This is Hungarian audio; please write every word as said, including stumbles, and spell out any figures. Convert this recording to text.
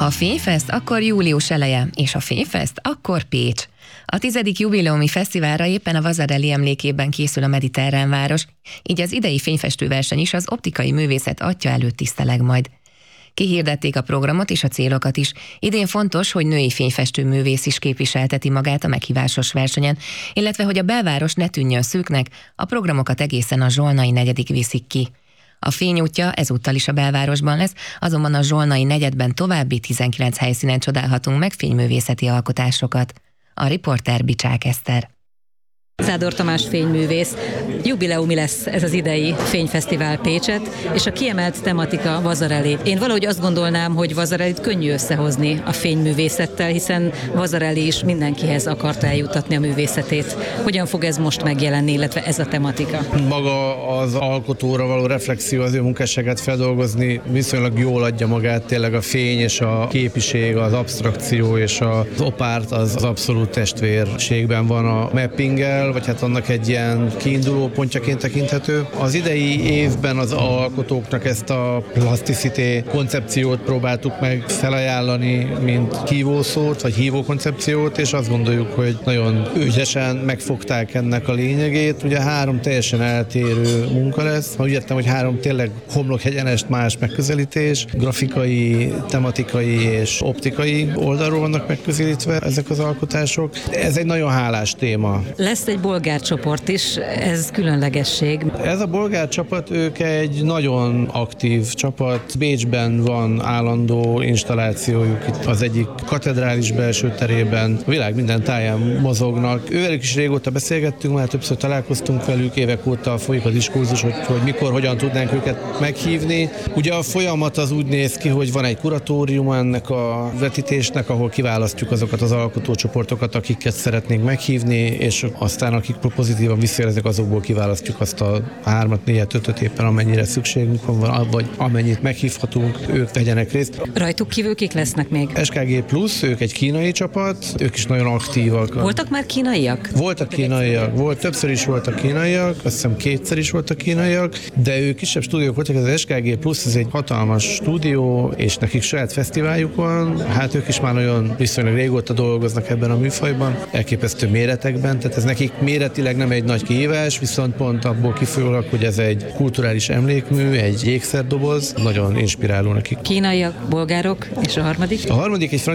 Ha a Fényfest, akkor július eleje, és ha Fényfest, akkor Pécs. A tizedik jubileumi fesztiválra éppen a Vasarely emlékében készül a mediterrán város, így az idei fényfestőverseny is az optikai művészet atya előtt tiszteleg majd. Kihirdették a programot és a célokat is. Idén fontos, hogy női fényfestő művész is képviselteti magát a meghívásos versenyen, illetve hogy a belváros ne tűnjön szűknek, a programokat egészen a Zsolnai negyedik viszik ki. A Fény útja ezúttal is a belvárosban lesz, azonban a Zsolnai negyedben további tizenkilenc helyszínen csodálhatunk meg fényművészeti alkotásokat. A riporter Bicsák Eszter. Zádor Tamás fényművész. Jubileumi lesz ez az idei fényfesztivál Pécset, és a kiemelt tematika Vasarely. Én valahogy azt gondolnám, hogy Vasarelyt könnyű összehozni a fényművészettel, hiszen Vasarely is mindenkihez akarta eljutatni a művészetét. Hogyan fog ez most megjelenni, illetve ez a tematika? Maga az alkotóra való reflexió, az ő munkásságát feldolgozni viszonylag jól adja magát, tényleg a fény és a képiség, az abstrakció és az opárt az, az abszolút testvérségben van a mappinggel, vagy hát annak egy ilyen kiinduló pontjaként tekinthető. Az idei évben az alkotóknak ezt a plasticité koncepciót próbáltuk meg felajánlani, mint hívószót, vagy hívó koncepciót, és azt gondoljuk, hogy nagyon ügyesen megfogták ennek a lényegét. Ugye három teljesen eltérő munka lesz. Ha úgy értem, hogy három tényleg homlok egyenest más megközelítés, grafikai, tematikai és optikai oldalról vannak megközelítve ezek az alkotások. Ez egy nagyon hálás téma. Lesz egy bolgár csoport is, ez különlegesség. Ez a bolgár csapat, ők egy nagyon aktív csapat. Bécsben van állandó installációjuk, itt az egyik katedrális belső terében, a világ minden táján mozognak. Ővelük is régóta beszélgettünk, már többször találkoztunk velük, évek óta folyik a diskurzus, hogy, hogy mikor, hogyan tudnánk őket meghívni. Ugye a folyamat az úgy néz ki, hogy van egy kuratórium ennek a vetítésnek, ahol kiválasztjuk azokat az alkotócsoportokat, akiket szeretnénk meghívni, és aztán akik pozitívan visszajeleznek, azokból kiválasztjuk azt a hármat, négyet, ötöt éppen amennyire szükségünk van, vagy amennyit meghívhatunk, ők vegyenek részt. Rajtuk kívül kik lesznek még? es ká gé plusz, ők egy kínai csapat, ők is nagyon aktívak. Voltak már kínaiak? Voltak kínaiak, volt, többször is voltak kínaiak, azt hiszem kétszer is voltak kínaiak, de ők kisebb stúdiók voltak, az es ká gé plusz, ez egy hatalmas stúdió, és nekik saját fesztiváljuk van, hát ők is már nagyon viszonylag régóta dolgoznak ebben a műfajban, elképesztő méretekben, tehát ez nekik méretileg nem egy nagy kihívás, viszont pont abból kifolyólag, hogy ez egy kulturális emlékmű, egy ékszerdoboz, nagyon inspiráló nekik. Kínaiak, bolgárok, és a harmadik? A harmadik egy